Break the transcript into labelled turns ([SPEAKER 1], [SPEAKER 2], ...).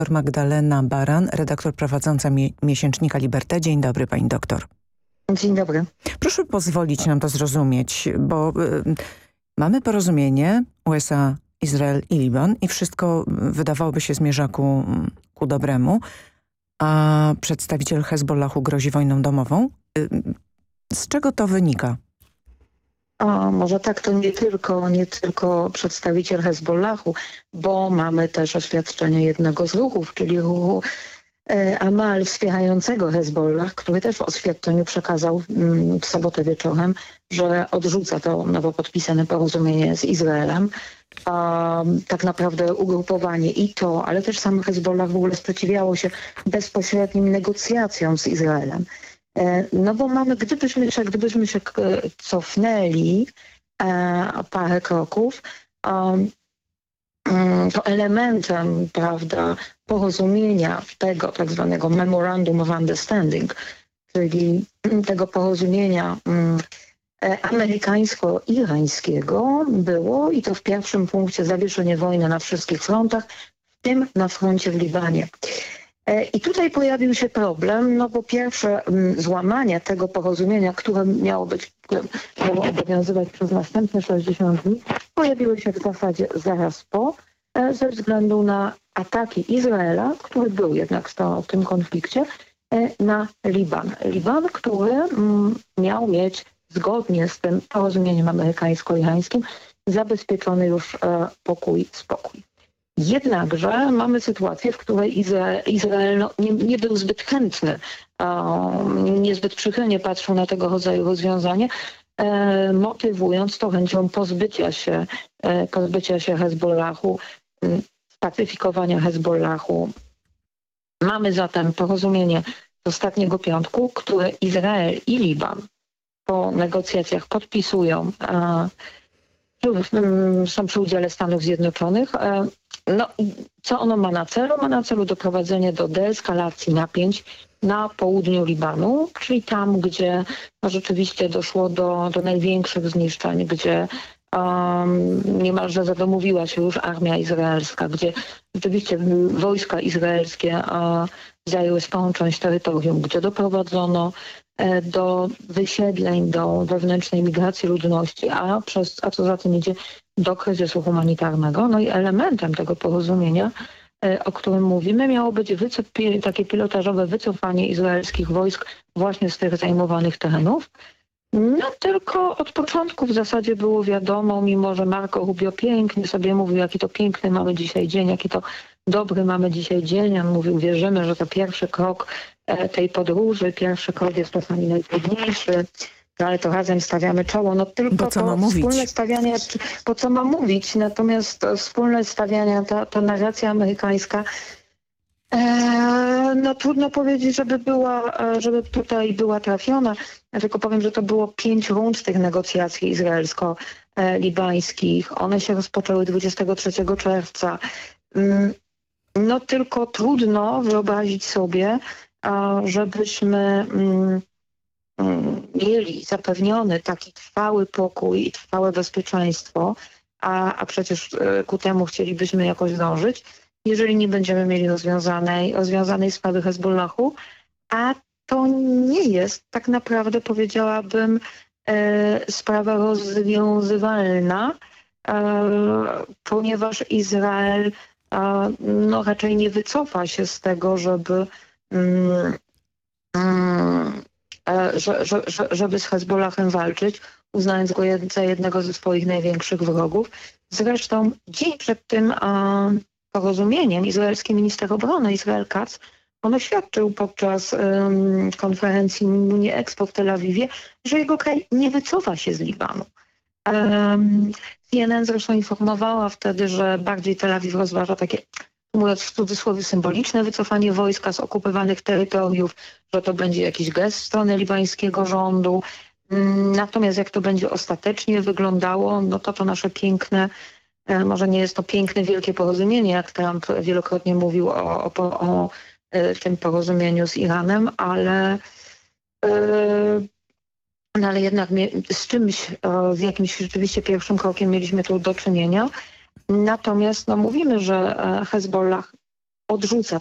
[SPEAKER 1] Magdalena Baran, redaktor prowadząca miesięcznika Liberté. Dzień dobry, pani doktor.
[SPEAKER 2] Dzień dobry.
[SPEAKER 1] Proszę pozwolić nam to zrozumieć, bo mamy porozumienie USA, Izrael i Liban i wszystko wydawałoby się zmierza ku dobremu, a przedstawiciel Hezbollahu grozi wojną domową. Z czego to wynika?
[SPEAKER 2] Może tak, to nie tylko przedstawiciel Hezbollahu, bo mamy też oświadczenie jednego z ruchów, czyli ruchu Amal wspierającego Hezbollah, który też w oświadczeniu przekazał w sobotę wieczorem, że odrzuca to nowo podpisane porozumienie z Izraelem. Tak naprawdę ugrupowanie i to, ale też sam Hezbollah w ogóle sprzeciwiało się bezpośrednim negocjacjom z Izraelem. No bo mamy, gdybyśmy się cofnęli parę kroków, to elementem, prawda, porozumienia tego tak zwanego Memorandum of Understanding, czyli tego porozumienia amerykańsko-irańskiego było, i to w pierwszym punkcie, zawieszenie wojny na wszystkich frontach, w tym na froncie w Libanie. I tutaj pojawił się problem, no bo pierwsze złamanie tego porozumienia, które miało obowiązywać przez następne 60 dni, pojawiły się w zasadzie zaraz po, ze względu na ataki Izraela, który był jednak w tym konflikcie, na Liban. Liban, który miał mieć zgodnie z tym porozumieniem amerykańsko-irańskim zabezpieczony już spokój. Jednakże mamy sytuację, w której Izrael nie był zbyt chętny, niezbyt przychylnie patrzył na tego rodzaju rozwiązanie, motywując to chęcią pozbycia się Hezbollahu, spacyfikowania Hezbollahu. Mamy zatem porozumienie z ostatniego piątku, które Izrael i Liban po negocjacjach podpisują, są przy udziale Stanów Zjednoczonych. No, co ono ma na celu? Ma na celu doprowadzenie do deeskalacji napięć na południu Libanu, czyli tam, gdzie rzeczywiście doszło do największych zniszczeń, gdzie niemalże zadomowiła się już armia izraelska, gdzie rzeczywiście wojska izraelskie zajęły sporą część terytorium, gdzie doprowadzono do wysiedleń, do wewnętrznej migracji ludności, a co za tym idzie, do kryzysu humanitarnego. No i elementem tego porozumienia, o którym mówimy, miało być takie pilotażowe wycofanie izraelskich wojsk właśnie z tych zajmowanych terenów. No tylko od początku w zasadzie było wiadomo, mimo że Marco Rubio pięknie sobie mówił, jaki to piękny mamy dzisiaj dzień, jaki to dobry mamy dzisiaj dzień. On mówił, wierzymy, że to pierwszy krok tej podróży, pierwszy krok jest czasami najtrudniejszy, ale to razem stawiamy czoło. No tylko to wspólne stawianie, po co ma mówić, natomiast wspólne stawianie, ta narracja amerykańska, no trudno powiedzieć, żeby tutaj była trafiona. Ja tylko powiem, że to było 5 rund tych negocjacji izraelsko-libańskich. One się rozpoczęły 23 czerwca. No tylko trudno wyobrazić sobie, żebyśmy mieli zapewniony taki trwały pokój i trwałe bezpieczeństwo, a przecież ku temu chcielibyśmy jakoś dążyć, jeżeli nie będziemy mieli rozwiązanej sprawy Hezbollahu, a to nie jest tak naprawdę, powiedziałabym, sprawa rozwiązywalna, ponieważ Izrael no, raczej nie wycofa się z tego, żeby z Hezbollahem walczyć, uznając go za jednego ze swoich największych wrogów. Zresztą dzień przed tym porozumieniem izraelski minister obrony Israel Katz, on oświadczył podczas konferencji Unie Expo w Tel Awiwie, że jego kraj nie wycofa się z Libanu. CNN zresztą informowała wtedy, że bardziej Tel Awiw rozważa takie, mówiąc w cudzysłowie, symboliczne wycofanie wojska z okupowanych terytoriów, że to będzie jakiś gest strony libańskiego rządu. Natomiast jak to będzie ostatecznie wyglądało, no to nasze piękne, może nie jest to piękne, wielkie porozumienie, jak Trump wielokrotnie mówił o tym porozumieniu z Iranem, ale jednak z jakimś rzeczywiście pierwszym krokiem mieliśmy tu do czynienia. Natomiast mówimy, że Hezbollah odrzuca